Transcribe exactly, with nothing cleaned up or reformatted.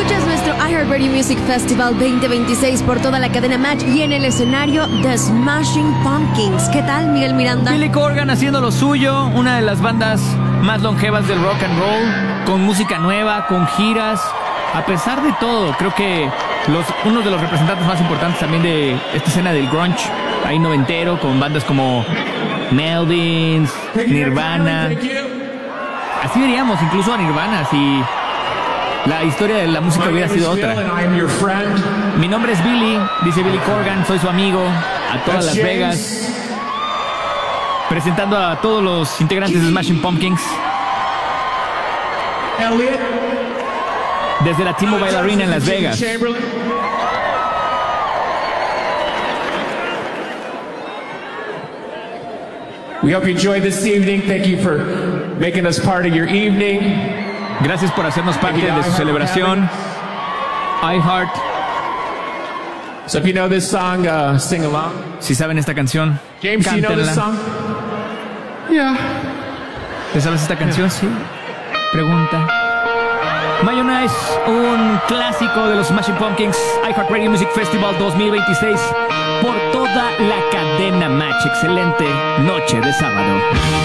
Escuchas nuestro iHeartRadio Music Festival veinte veintiséis por toda la cadena Match y en el escenario The Smashing Pumpkins. ¿Qué tal, Miguel Miranda? Billy Corgan haciendo lo suyo, una de las bandas más longevas del rock and roll, con música nueva, con giras. A pesar de todo, creo que los, uno de los representantes más importantes también de esta escena del grunge, ahí noventero, con bandas como Melvins, Nirvana. Así veríamos incluso a Nirvana si la historia de la música hubiera sido otra. Mi nombre es Billy, dice Billy Corgan, soy su amigo, a todas Las Vegas, presentando a todos los integrantes de Smashing Pumpkins. Elliot. Desde la T-Mobile Arena en Las Vegas. We hope you enjoyed this evening. Thank you for making us part of your evening. Gracias por hacernos parte de su celebración. iHeart. So if you know this song, uh, sing along. Si saben esta canción, James, do you know this song? Yeah. ¿Te sabes esta canción? Sí. Pregunta. Mayonnaise, un clásico de los Smashing Pumpkins, iHeartRadio Music Festival dos mil veintiséis por toda la cadena Match. Excelente noche de sábado.